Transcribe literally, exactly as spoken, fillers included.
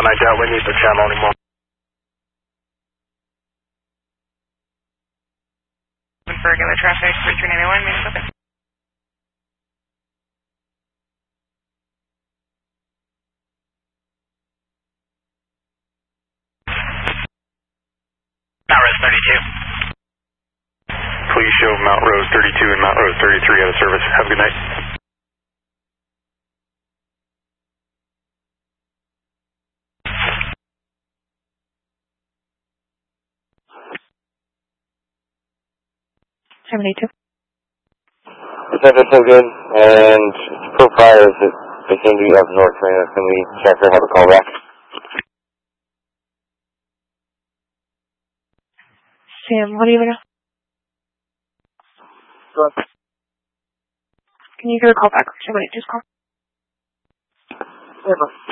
I doubt we need the channel anymore. For regular traffic, three ninety-one, means open. Mount Rose thirty-two. Please show Mount Rose thirty-two and Mount Rose thirty-three out of service. Have a good night. seventy-two. That's so good, and per prior is that they seem to be up north right now. Can we check or have a call back? Sam, what do you want to Go on. Can you give a call back? Somebody just call. Yeah,